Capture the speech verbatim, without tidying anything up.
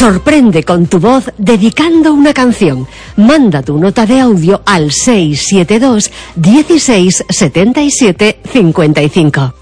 Sorprende con tu voz dedicando una canción. Manda tu nota de audio al seis siete dos, dieciséis, setenta y siete, cincuenta y cinco.